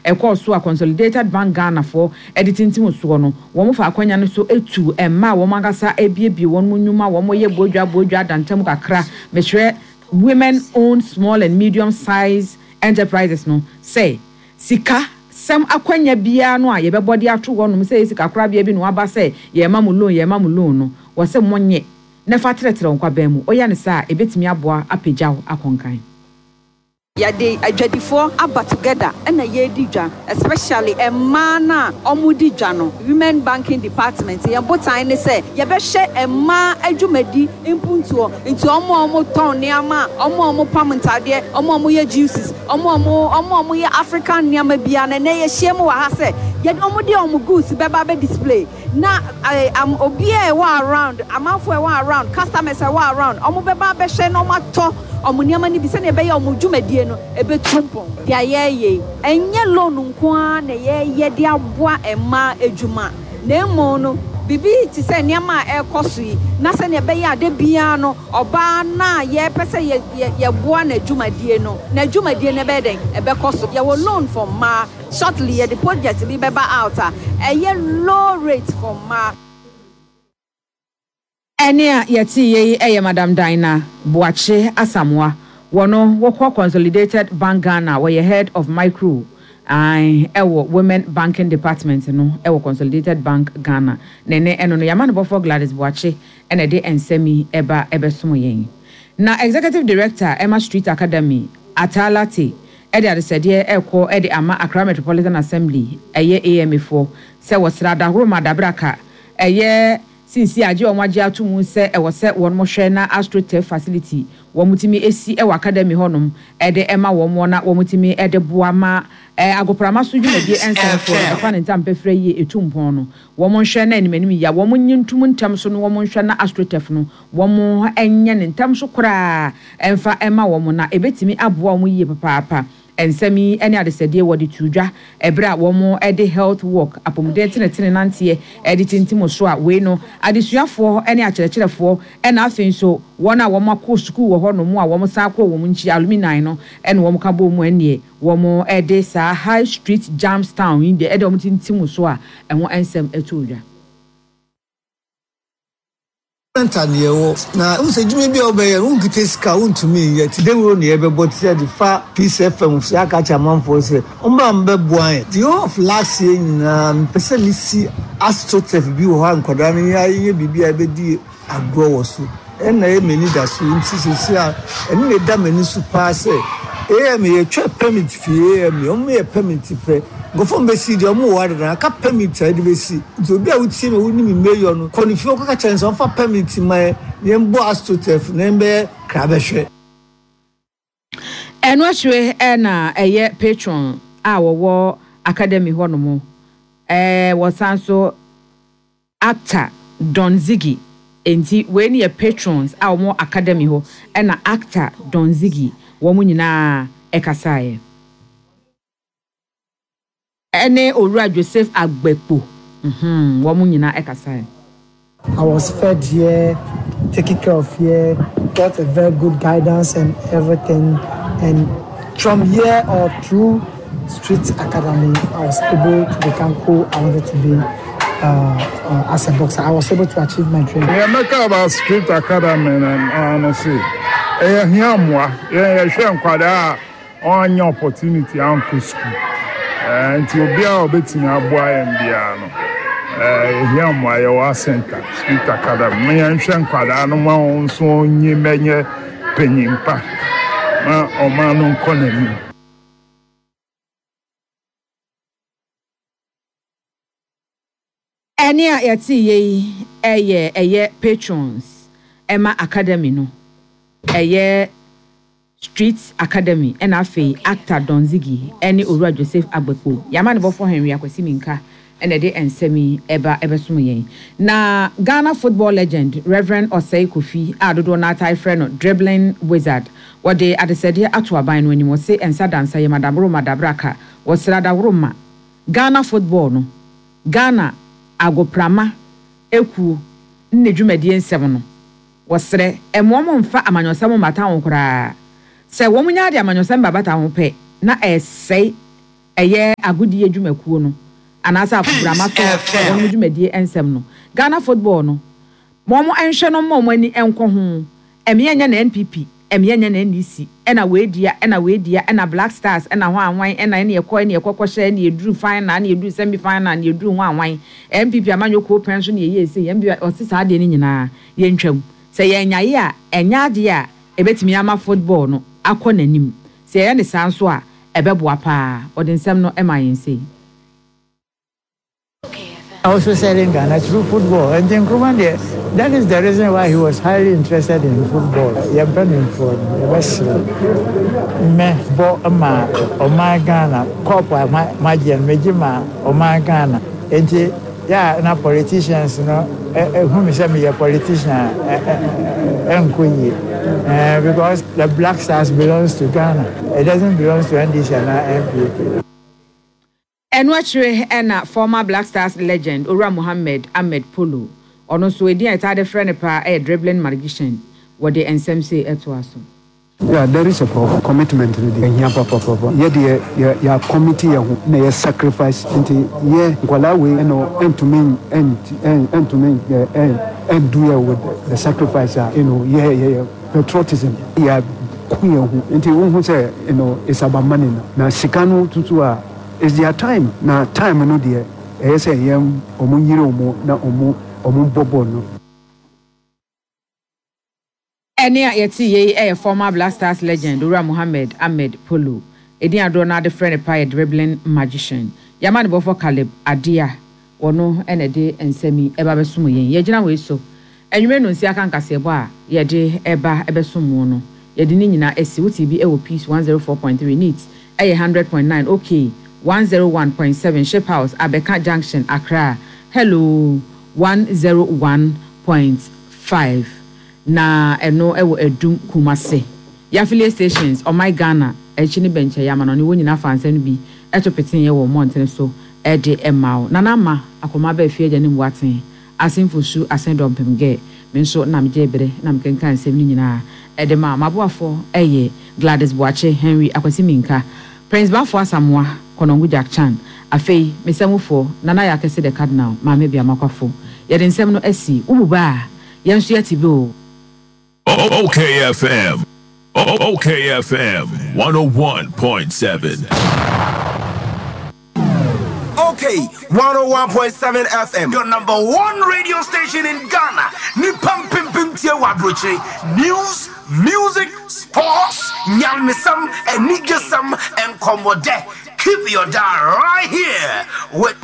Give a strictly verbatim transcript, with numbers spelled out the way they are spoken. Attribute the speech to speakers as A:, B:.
A: e course so a Consolidated Bank Ghana for editing team so no wo mo fa akwanya no so etu emma wo magasa ebiebie won munwuma wo mo ye bodwa bodwa dantem kakra me hwe women owned small and medium size enterprises no say sika sem akwanya bia no a ye bebodi ato wonum say sika kra bia bi no aba say ye ma mu loan ye ma mu loan no wo se monye na fa tretre nkwa ba mu oya ne sa ebetimi aboa apagyaw akonkan
B: ya de adwadifo aba together na ye di dwa especially a man na omudi dwa no women banking department ye botan ne say ye be hye e ma adwumadi impuntuo nti omo omo ton ne ama omo omo pamntade omo omo ye juices omo omo omo omo ye African niama bia na ne ye hye mu wa ha say ye omo de omo goods be ba be display na am obi e wa around amafo e wa around customers e wa around omo be ba be hye no mato omo niama ni bi se ne be ye omo dwumadie no ebe tumpon dia ye ye enye loan nko a na ye ye dia boa ema edwuma na emo no bibi ti se niama e koso yi na se ne be ye ade bia no oba na ye pese ye ye boa na edwumadie no na edwumadie ne be den ebe koso ye wo loan for ma shortly ye the project bi be ba out a ye low rate for ma
A: enia yeti ye eye Madam Dinah Boache Asamoah wono wokwa Consolidated Bank Ghana where head of micro I ewo women banking department no ewo Consolidated Bank Ghana nene eno no yamano bofo Gladys Boache ene de ensemi eba ebesomo yen na executive director Emma Street Academy Atalate ede adesede ekwo ede ama Accra Metropolitan Assembly eye A M A four se wosrada horo madabraka eye since aje omwaje atumu se e wose won mo hwe na AstroTurf facility wo mutimi esi e academy honom e de ema wo mo na wo mutimi e de boama e agoprama so dwumadi ensefo e fa ne ntampefre yi etumpon no wo mo hwe na animanim ya wo mo nyintum ntam so no wo mo hwe na AstroTurf no wo mo enye ne ntam so kora emfa ema wo mo na ebetimi aboa wo yi papa ensemi ene adesede wodi tudwa ebra wo mo e de health work apomde tenetene nante e de tintimo so a we no adesuafo ene akyerɛkyerɛfo ena afin so wona wo makɔ school wo hɔ no mu a wo sa akɔ wo mu nchi alumni no ene wo ka bo mu ene wo mo e de sa High Street Jamestown in de e de wo tintimo so a ɛho ensem etudwa
C: na unse jumi bi obeye unkite ska untumi yet de wo ne ebe but said fa Peace F M so aka cha manfo se umba mbe boan the of last year na pese ni si AstroTurf bi wo ha nkoda no ya ye bibia be di agro wo so na e meni da so nti sisi a ene ne da meni so pa se e am ye twa permit fie am ye um ye permit fe go from be see the omo ward na ka permit e de be see so bi a wuti me woni mi mayor no konifio ka chance on fa permit my yembo AstroTurf na mbe krabe hwe
A: eno hwe e na eye patron a wo academy ho no mo eh wasanso actor Don Ziggy enti we ne patrons a wo academy ho e na actor Don Ziggy wo mu nyina e kasaye ene Owura Joseph Agbepo mhm wo mu nyina e kasaye
D: I was fed here, taken care of here, got a very good guidance and everything. And from here or through Street Academy, I was able to become who I wanted to be uh, uh, as a boxer. I was able to achieve my dream.
E: Yeah, make about Street Academy and honestly, eh, here moi, yeah, yeah, share kwada on your opportunity and to school. And to be a bit in a boy and piano. Eh, here moi, your center, Street Academy. Me and share kwada no more so ni menye penyimpa. Ma o ma no konemi.
A: Eni a yati ye eye eye patrons Emma Academy no eye Street Academy ena fe actor Don Ziggy eni Owura Joseph Agbepo yama ne bofo Henry Akwasi Minka ene de ensemi eba ebesumo yen na Ghana football legend Reverend Osei Kofi adodo na tai frɛ no dribbling wizard wode adesede ato aban no anim se ensa dansa ye Madam Roma Dabraka wosrada Roma Ghana football no Ghana agoprama eku nne dwumadie nsem no wosre emom mfa amanyosem mata ho kora se wo munya de amanyosem babata ho pe na esei ɛyɛ agudi adwumakuo no anasa afurama so wɔn dwumadie ensɛm no Ghana football no mo mo enhwɛ no mo mo ani enko ho eme enya na N P P eme enya na N D C ɛna weedia ɛna weedia ɛna Black Stars ɛna ho anwan ɛna ene ekɔ ene ekɔkɔ hyɛ ene eduru final na eduru semi final na eduru ho anwan N P P amanyɔkɔ penso na yeye ese yɛn bi ɔse saa de ne nyinaa yɛntwam sɛ yɛnyaye a ɛnya ade a ebetimi ama football no akɔ nanim sɛ yɛn ne saa nso a ɛbɛboa paa ɔde nsɛm no ɛma yɛn sei.
F: Also selling Ghana through football. And then that is the reason why he was highly interested in football. You're burning for me, bo ama, Oma Ghana, Copa, Magian, Mejima, Oma Ghana. And yeah, now politicians, you know, whom is a politician, because the Black Stars belongs to Ghana. It doesn't belong to N D C and N P P.
A: Enwachre ena former Black Stars legend Ora Mohammed Ahmed Polo ono so edi etade friend pa e dribbling magician what the ensem say eto aso.
G: Yeah, there is a commitment in the here papa papa. Yeah, the ya committee ya na ya sacrifice into yeah kwala we no end to mean end end to mean end do ya with the sacrifice you know yeah yeah patriotism yeah kuya hu into who say you know it's about money na sikanu tutu a is their time na time no there e say yam omo yire omo na omo omo bobo no
A: ene a yeti ye e former Black Stars legend Ora Mohammed Ahmed Polo edin ado na de friend pa dribbling magician yaman bofo Caleb Adia wono ene de ensemi eba besumo yen ye gina we so enwume no nsi aka nkase ebo a ye de eba ebesumo no ye de ni nyina esi wuti bi e wo Peace one oh four point three needs e one hundred point nine okay one oh one point seven Ship House Abeka Junction Accra hello one oh one point five na eno ewo edum Kumase ya affiliate stations on my Ghana echini benche ya mano ni wo nyina fanse no bi eto petin ye wo mountain so e de emao nana ma akoma ba fie je ni mwaten asenfosu asendom ge me nso na mje bere na mkenkan nsem ni nyina e de ma maboafo eye Gladys Boache Henry Akwasi Minka Prince Bafo Asamoah Konongu Jack Chan afei mesamufo nana ya kese de cardinal ma me bia makwafo ye de nsem no asi ububa yenso yati bi o.
H: O K F M O K F M one oh one point seven
I: Okay, one oh one point seven F M, your number one radio station in Ghana. Nipam pim pim tia wabroche. News, music, sports, nyamisam, and nigasam, and komode. Keep your dial right here with